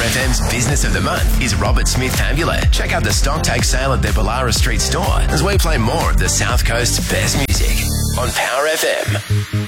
FM's Business of the Month is Robert Smith Fabula. Check out the stock take sale at their Ballara Street store as we play more of the South Coast's best music on Power FM.